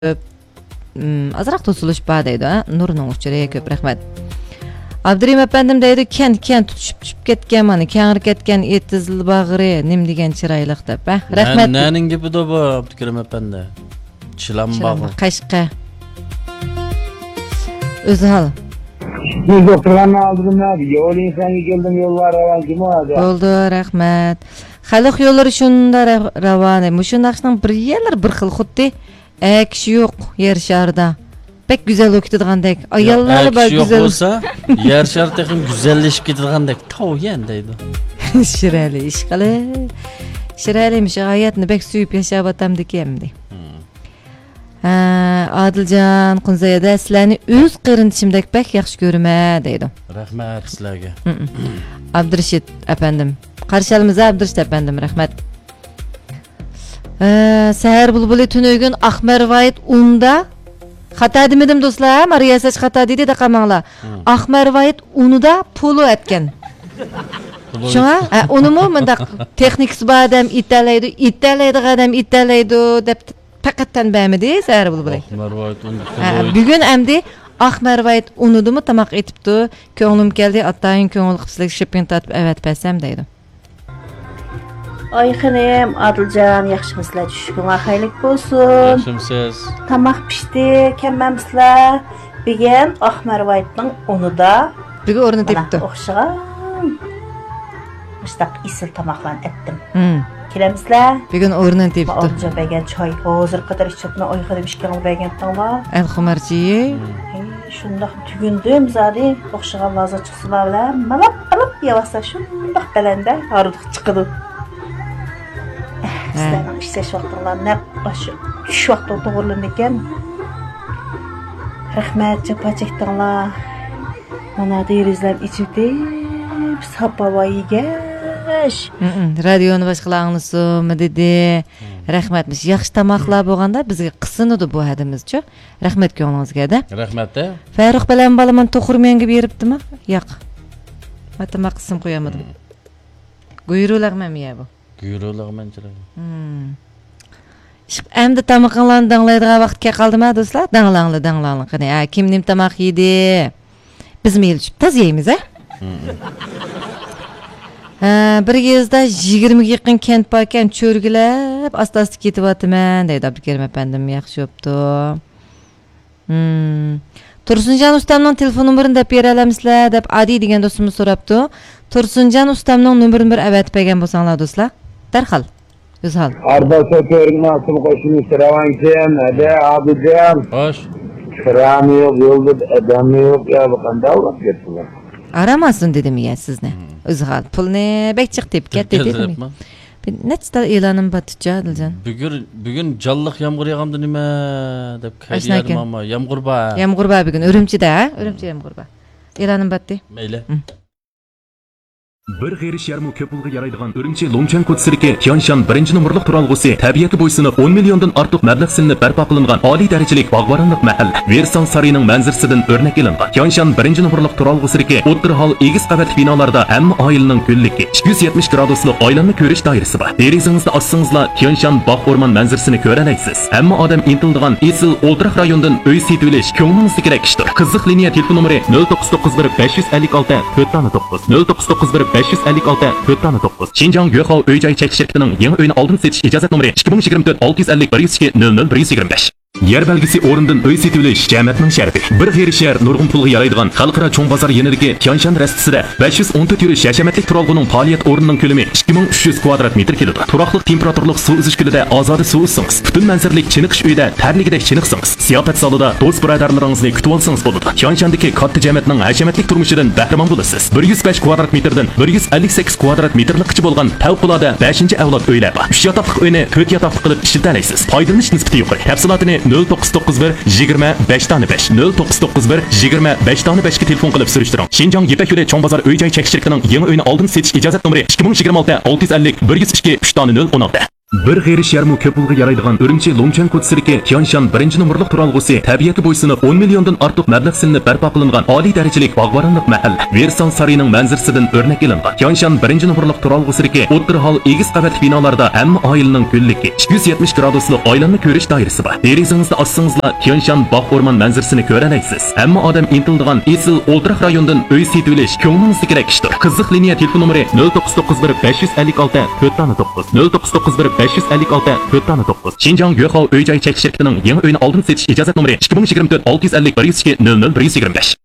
azroq to'silish bor deydi. Nurning uchiriga ko'p rahmat. Abdurim efendim deydi, kent tushib ketgan, mana kengir ketgan etizli bag'ri, nim degan chiroyliq deb. Rahmat. Naning gibi de bu Abdurim efendi. Chilam bag'ri. Qashqa. O'zhal. Siz doktorlarni aldım abi. Yol insanga keldim, yollar ravan kim oldu? Bo'ldi, rahmat. Xalq yo'llari shunda ravon. Mushu naqshning bir yerlar bir xil xuddi kishi yo'q yer sharida. Pek güzel o'kitdigandek. Ayollar bor güzel bo'lsa, yer shar texim güzelleşip ketdigandek. Tav yendeydi. Shirali ish qilib. Shiralimiş hayatni bek suyib yashab atamdikemdi. Adiljon Qunzayada sizlarni o'z qarindishimdek bek yaxshi ko'raman deydi. Rahmat sizlarga. Abdurashid efendim. Qarşalımız Abdurashid efendim, rahmat. Seher bulbuli tünögün Ahmer Vahit unda xata demedim do'stlar, Mariyasaç xata dedi de qamanglar. Ahmer Vahit unuda pulu etken. Şuna, onu mu mendaq texnikasi bor odam italaydi odam italaydi deb faqatdan bamidi Seher bulbuli. Ahmer Vahit unu. Bugun endi Ahmer Vahit unudimi tamoq etibdi. Ko'nglim keldi, atayın ko'ngil qilib shipping tatib evet pesem deydi. Ay xanim, Adiljon, yaxshimisiz? Tushkunga xaylik bo'lsin. Yaxshimisiz? Tamoq pishdi, kelmamsizlar. Bugun Ahmer Vahitning unida bugun o'rni tepdi. O'xshagan. Mustaq isil tamoqlarni etdim. Kelamsizlar? Bugun o'rni tepdi. Olja bergan choy hozir qadar ichibni oy xanim ishgan bergan tanglar. Al-Xumarchi. Shundoq tugundim zodi o'xshagan laza chiqsalar bilan malab yavasa shundoq balanda haruq chiqdi. Sizlarning ishlash vaqtinglarni naq shu vaqtda to'g'rilanadi ekan. Rahmat, japa chekdinglar. Mana derizlar ichibdi. Sapava yegash. Radioni boshqalarni dedi. Rahmatmish. Yaxshi tamoqlar bo'lganda bizga qisinadi bu hadimizchi. Rahmat ko'nglingizga-da. Rahmat-da. Farruh bilan balaman to'qirmenga beribdimi? Yo'q. Matama qism qo'yamadim. Guyruqlarmi bu? Guyruqlarmanchilar. Endi tamoqlarni danglaydigan vaqtga qoldimi do'stlar? Danglang. Qani, kim nim tamoq yedi? Biz melchib taz yeymiz, a? Bir yezda 20 ga yaqin kent bor ekan, cho'rgilab asta-asta ketyapman deydi Abdukarim efendim. Yaxshi bo'pti. Tursunjon ustamning telefon nomerini deb bera olamizlar deb Adi degan do'stimiz so'rabdi. Tursunjon ustamning nomerini bir avatib bergan bo'lsanglar do'stlar, darhol. O'zhal. Arda so'tering nasib qo'shini Siravankim, ada Abidjan. Xo'sh. Kirami yo'q, yo'lda odami yo'q, ya bu qanday olib ketdilar. Aramasin dedim ya sizni. O'zhal pulni bek chiq deb ketdi dedim. Nechta e'lonim batcha Adiljon. Bugun jalliq yomg'ir yog'amdi nima deb qaytayapman ammo yomg'ir bor. Yomg'ir bor bugun Urumchida, Urumchi yomg'ir bor. E'lonim batdi. Mayli. Bir g'erish yarmi ko'p pulga yaraydigan Urumchi Longchan ko'tsiriki Tianshan 1-numurliq turalg'usi tabiatga bo'ysunib 10 milliondan ortiq mablag' silinib barpo qilingan oliy darajalik bog'boronlik mahalla Versan sarining manzarasidan o'rnak olingan. Tianshan 1-numurliq turalg'usiriki o'tkir hol egiz qavatli binolarda hamma oilaning kunligi 270 graduslik oilanni ko'rish doirasi bor. Derazingizni ochsangizlar Tianshan bog' o'rmon manzarasini ko'ra olasiz. Hamma odam intildigan Esil O'ltiraq rayonidan uy setib olish ko'nglingizni kerak ishdir. Qiziq liniya telefon nomeri 0991 556 409 0991 556 Şinjan Gökhao Öy-joy chekish shirkatining yangi uyni oldin setish ijozat nomeri 2024 650 102 00 125. Yer belgisi o'rindan uy setib olish jamiyatning sharafi. Bir g'erish yer nurg'un pulga yaraydigan xalqaro cho'ng bozor yenidagi Tianshan rastisida 514 yurish yashamatlik turalg'uning faoliyat o'rnining ko'lami 2300 kvadrat metr keladi. Turaqliq temperaturlik suv uzish kulida ozoda suv uzsangiz, butun manzaralik chiniqish uyida tarligidek chiniqsangiz, ziyofat zalida do'st birodarlaringizni kutib olsangiz bo'ladi. Tianshandagi katta jamiyatning hashamatlik turmushidan bahramand bo'lasiz. 105 kvadrat metrdan 158 kvadrat metrlikcha bo'lgan favqulodda 5-avlod uylar bor. 3 yotoqli uyni 4 yotoqli qilib ishlatalaysiz. Foydalanish nisbati yuqori. Tafsilotini 0991 25 tane 5 0991 25 tane 5 ga telefon qilib surishtiring. Şinjan Yepak yo'li cho'ng bozor uy-joy chekish shirkatining yangi uyni oldin setish ijozat nomeri 2026 650 102 3 tane 016. Bir g'erish yarmu ko'p pulga yaraydigan Urumchi Longchan ko'tsiriki Tianshan 1-nomerlik turalg'usi tabiatga bo'ysunib 10 milliondan ortiq mablag' silinib barpo qilingan oliy darajalik bog'boronlik mahal Versan sariyining manzarasidan o'rnak ilingan. Tianshan 1-nomerlik turalg'usiriki o'tir hol egiz qavatli binolarda hamma oilaning kunligi 270 graduslik aylanma ko'rish doirasi bor. Derizingizda ossingizlar Tianshan bog' o'rmon manzarasini ko'ralaysiz. Hamma odam intildigan esil o'ltiraq rayondan uy setib olish ko'nglingizdagi kerak ishdir. Qiziq liniya telefon nomeri 0991 556 409 0991 556 409. Xinjiang Yuehao Uy-joy chekish shirkatining yangi uyni oldin setish ijozat nomeri 2024 650 102 00 125.